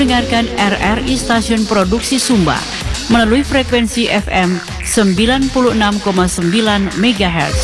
mendengarkan RRI Stasiun Produksi Sumba melalui frekuensi FM 96,9 MHz.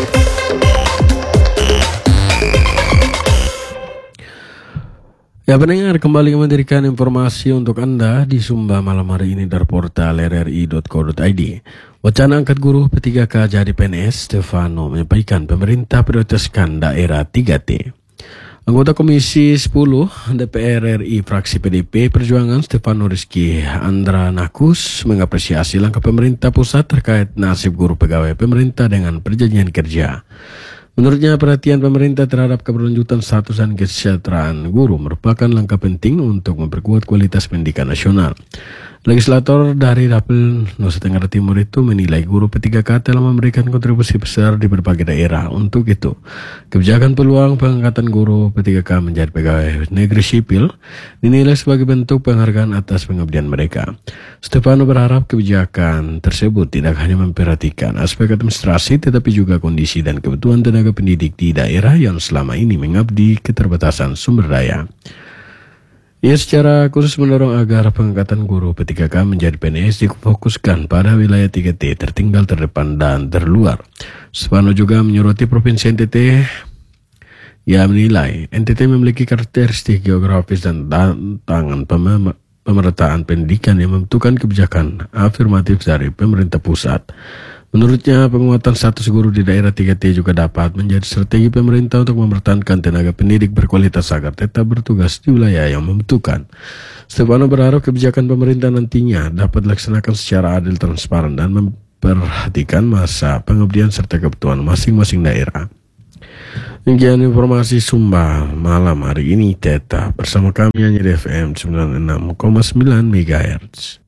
Ya pendengar, kembali memberikan informasi untuk Anda di Sumba malam hari ini dari portal rri.co.id. Wacana angkat guru P3K jadi PNS, Stefano menyampaikan pemerintah prioritaskan daerah 3T. Anggota Komisi 10 DPR RI fraksi PDIP Perjuangan Stefano Rizky Andranakus mengapresiasi langkah pemerintah pusat terkait nasib guru pegawai pemerintah dengan perjanjian kerja. Menurutnya, perhatian pemerintah terhadap keberlanjutan status dan kesejahteraan guru merupakan langkah penting untuk memperkuat kualitas pendidikan nasional. Legislator dari Dapil Nusa Tenggara Timur itu menilai guru P3K telah memberikan kontribusi besar di berbagai daerah. Untuk itu, kebijakan peluang pengangkatan guru P3K menjadi pegawai negeri sipil dinilai sebagai bentuk penghargaan atas pengabdian mereka. Stefano berharap kebijakan tersebut tidak hanya memperhatikan aspek administrasi tetapi juga kondisi dan kebutuhan tenaga pendidik di daerah yang selama ini mengabdi keterbatasan sumber daya. Ia secara khusus mendorong agar pengangkatan guru P3K menjadi PNS difokuskan pada wilayah 3T tertinggal, terdepan, dan terluar. Stefano juga menyoroti Provinsi NTT. Ia menilai NTT memiliki karakteristik geografis dan tantangan pemerataan pendidikan yang membutuhkan kebijakan afirmatif dari pemerintah pusat. Menurutnya, penguatan status guru di daerah 3T juga dapat menjadi strategi pemerintah untuk mempertahankan tenaga pendidik berkualitas agar tetap bertugas di wilayah yang membutuhkan. Stefano berharap kebijakan pemerintah nantinya dapat dilaksanakan secara adil, transparan, dan memperhatikan masa pengabdian serta kebutuhan masing-masing daerah. Demikian informasi Sumba malam hari ini. Tetap bersama kami hanya di FM 96,9 MHz.